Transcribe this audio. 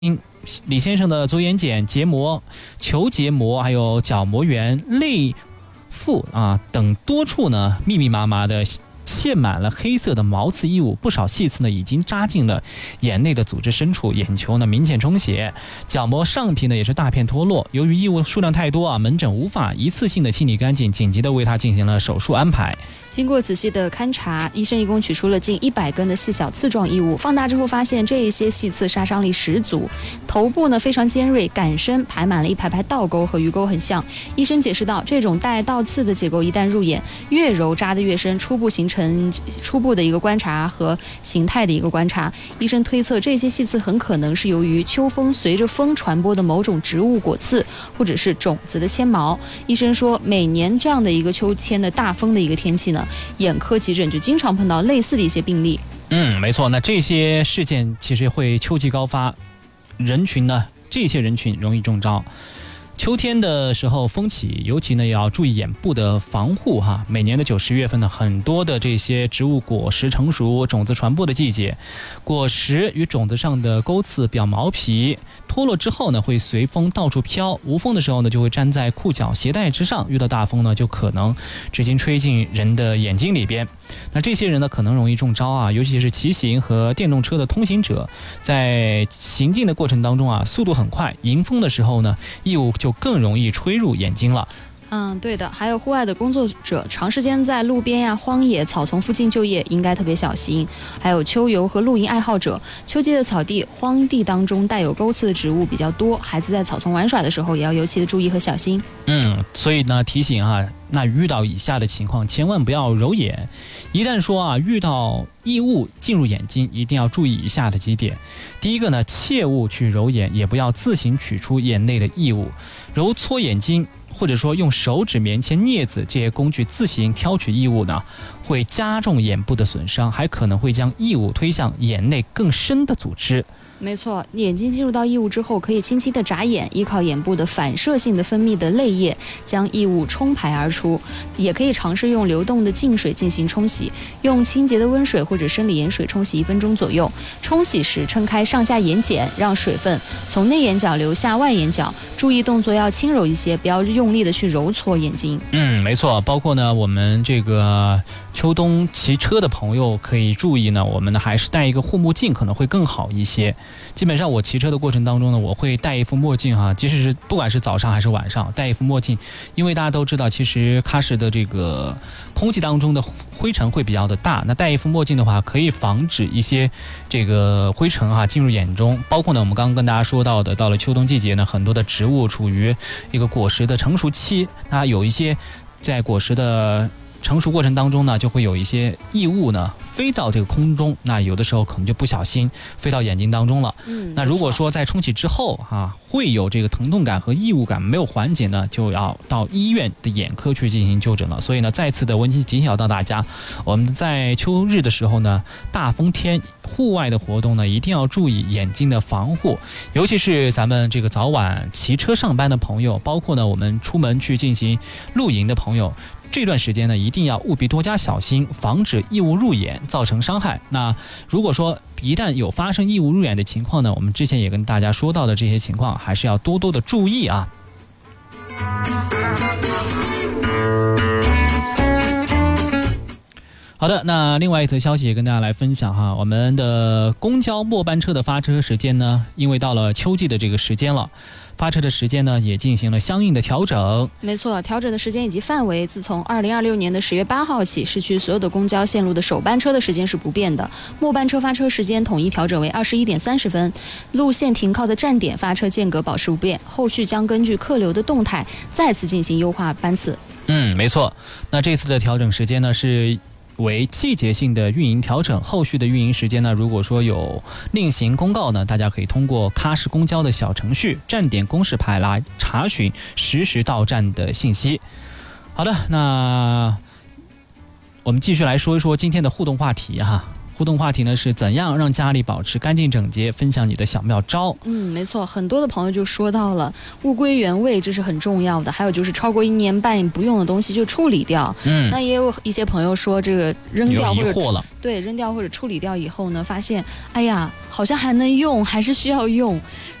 李先生的左眼睑、结膜、球结膜，还有角膜缘、肋腹等多处呢，密密麻麻的嵌满了黑色的毛刺异物，不少细刺呢已经扎进了眼内的组织深处，眼球呢明显充血，角膜上皮呢也是大片脱落。由于异物数量太多门诊无法一次性的清理干净，紧急的为他进行了手术安排。 经过仔细的勘察，医生一共取出了近100根的细小刺状异物，放大之后发现这一些细刺杀伤力十足，头部呢非常尖锐，杆身排满了一排排倒钩，和鱼钩很像。医生解释道，这种带倒刺的结构一旦入眼，越揉扎得越深，初步形成初步的一个观察和形态的一个观察。医生推测这些细刺很可能是由于秋风随着风传播的某种植物果刺或者是种子的纤毛。医生说，每年这样的一个秋天的大风的一个天气呢，眼科急诊就经常碰到类似的一些病例。 没错，那这些事件其实会秋季高发，这些人群容易中招。秋天的时候风起，尤其呢要注意眼部的防护哈。每年的9、10月份呢，很多的这些植物果实成熟、种子传播的季节，果实与种子上的钩刺表毛皮脱落之后呢，会随风到处飘，无风的时候呢，就会粘在裤脚鞋带之上，遇到大风呢，就可能直接吹进人的眼睛里边。那这些人呢，可能容易中招尤其是骑行和电动车的通行者，在行进的过程当中速度很快，迎风的时候呢，异物就更容易吹入眼睛了。 对的，还有户外的工作者，长时间在路边荒野、草丛附近就业，应该特别小心。还有秋游和露营爱好者，秋季的草地、荒地当中带有钩刺的植物比较多，孩子在草丛玩耍的时候也要尤其的注意和小心。 所以呢，提醒那遇到以下的情况，千万不要揉眼。一旦说遇到异物进入眼睛，一定要注意以下的几点。第一个呢，切勿去揉眼，也不要自行取出眼内的异物。揉搓眼睛或者说用手指、棉签、镊子这些工具自行挑取异物呢，会加重眼部的损伤，还可能会将异物推向眼内更深的组织。 没错，眼睛进入到异物之后，可以轻轻的眨眼，依靠眼部的反射性的分泌的泪液将异物冲排而出。也可以尝试用流动的净水进行冲洗，用清洁的温水或者生理盐水冲洗1分钟左右。冲洗时撑开上下眼睑，让水分从内眼角流下外眼角，注意动作要轻柔一些，不要用力的去揉搓眼睛。 没错，包括呢我们这个秋冬骑车的朋友可以注意呢，我们呢还是戴一个护目镜可能会更好一些。基本上我骑车的过程当中呢，我会戴一副墨镜即使是不管是早上还是晚上戴一副墨镜，因为大家都知道其实喀什的这个空气当中的灰尘会比较的大，那戴一副墨镜的话可以防止一些这个灰尘进入眼中。包括呢我们刚刚跟大家说到的，到了秋冬季节呢，很多的植物处于一个果实的成熟期，那有一些在果实的成熟过程当中呢，就会有一些异物呢飞到这个空中，那有的时候可能就不小心飞到眼睛当中了。那如果说在冲洗之后会有这个疼痛感和异物感没有缓解呢，就要到医院的眼科去进行就诊了。所以呢，再次的温馨提醒到大家，我们在秋日的时候呢，大风天户外的活动呢，一定要注意眼睛的防护，尤其是咱们这个早晚骑车上班的朋友，包括呢我们出门去进行露营的朋友，这段时间呢，一定要务必多加小心，防止异物入眼造成伤害。那如果说一旦有发生异物入眼的情况呢，我们之前也跟大家说到的这些情况，还是要多多的注意好的，那另外一则消息也跟大家来分享我们的公交末班车的发车时间呢，因为到了秋季的这个时间了，发车的时间呢也进行了相应的调整。 没错，调整的时间以及范围，自从2026年的10月8号起，市区所有的公交线路的首班车的时间是不变的，末班车发车时间统一调整为21点30分，路线停靠的站点发车间隔保持不变，后续将根据客流的动态再次进行优化班次。 没错，那这次的调整时间呢是为季节性的运营调整，后续的运营时间呢，如果说有另行公告呢，大家可以通过喀什公交的小程序站点公示牌来查询实时到站的信息。好的，那我们继续来说一说今天的互动话题互动话题呢是怎样让家里保持干净整洁，分享你的小妙招。 没错，很多的朋友就说到了物归原位，这是很重要的。还有就是超过1年半不用的东西就处理掉。那也有一些朋友说这个扔掉或者扔掉或者处理掉以后呢，发现哎呀好像还能用，还是需要用。